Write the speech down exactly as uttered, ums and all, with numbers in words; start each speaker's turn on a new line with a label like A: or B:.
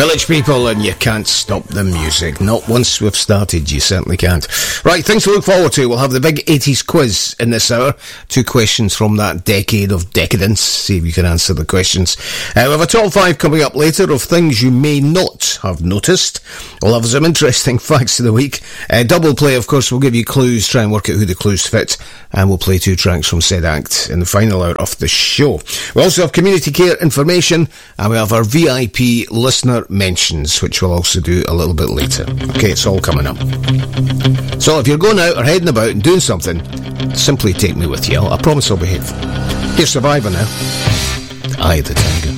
A: Village People, and you can't stop the music. Not once we've started, you certainly can't. Right, things to look forward to. We'll have the big eighties quiz in this hour. Two questions from that decade of decadence. See if you can answer the questions. Uh, we have a top five coming up later of things you may not have noticed. We'll have some interesting facts of the week. Uh, double play, of course, we'll give you clues, try and work out who the clues fit. And we'll play two tracks from said act in the final hour of the show. We also have community care information, and we have our V I P listener mentions, which we'll also do a little bit later. Okay, it's all coming up. So if you're going out or heading about and doing something, simply take me with you. I promise I'll behave. Here's Survivor now. I, the Tiger.